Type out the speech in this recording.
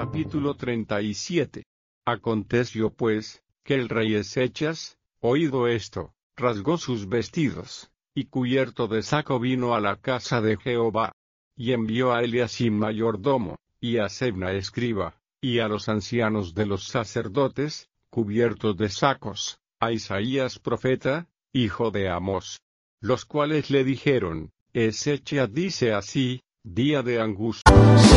Capítulo 37. Aconteció pues, que el rey Ezechas, oído esto, rasgó sus vestidos, y cubierto de saco vino a la casa de Jehová. Y envió a Eliacim mayordomo, y a Sebna escriba, y a los ancianos de los sacerdotes, cubiertos de sacos, a Isaías profeta, hijo de Amós. Los cuales le dijeron: Ezechas dice así, día de angustia.